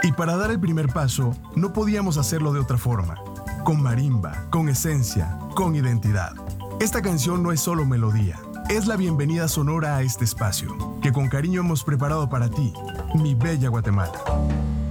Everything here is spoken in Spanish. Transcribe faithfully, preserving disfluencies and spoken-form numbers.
Y para dar el primer paso, no podíamos hacerlo de otra forma. Con marimba, con esencia, con identidad. Esta canción no es solo melodía, es la bienvenida sonora a este espacio, que con cariño hemos preparado para ti, mi bella Guatemala.